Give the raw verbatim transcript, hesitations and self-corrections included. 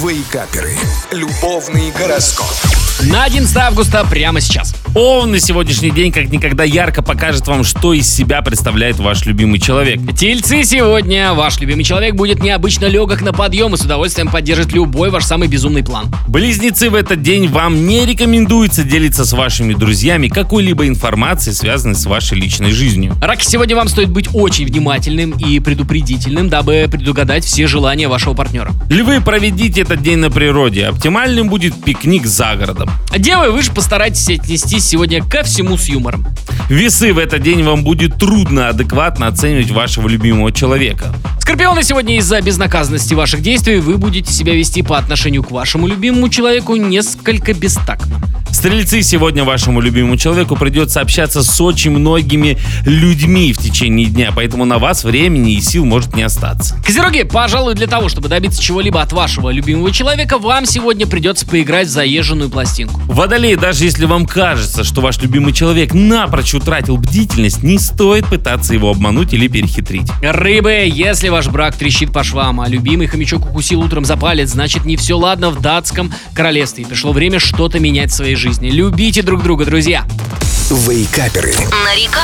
Вейкаперы. Любовный гороскоп. На одиннадцатое августа прямо сейчас. Овны, сегодняшний день как никогда ярко покажет вам, что из себя представляет ваш любимый человек. Тельцы, сегодня ваш любимый человек будет необычно легок на подъем и с удовольствием поддержит любой ваш самый безумный план. Близнецы, в этот день вам не рекомендуется делиться с вашими друзьями какой-либо информацией, связанной с вашей личной жизнью. Раки, сегодня вам стоит быть очень внимательным и предупредительным, дабы предугадать все желания вашего партнера. Львы, проведите этот день на природе. Оптимальным будет пикник за городом. Девы, вы же постарайтесь отнестись сегодня ко всему с юмором. Весы, в этот день вам будет трудно адекватно оценивать вашего любимого человека. Скорпионы, сегодня из-за безнаказанности ваших действий вы будете себя вести по отношению к вашему любимому человеку несколько бестактно. Стрельцы, сегодня вашему любимому человеку придется общаться с очень многими людьми в течение дня, поэтому на вас времени и сил может не остаться. Козероги, пожалуй, для того, чтобы добиться чего-либо от вашего любимого человека, вам сегодня придется поиграть в заезженную пластинку. Водолеи, даже если вам кажется, что ваш любимый человек напрочь утратил бдительность, не стоит пытаться его обмануть или перехитрить. Рыбы, если ваш брак трещит по швам, а любимый хомячок укусил утром за палец, значит не все ладно в датском королевстве. Пришло время что-то менять в своей жизни. Любите друг друга, друзья. Вейкаперы. На река.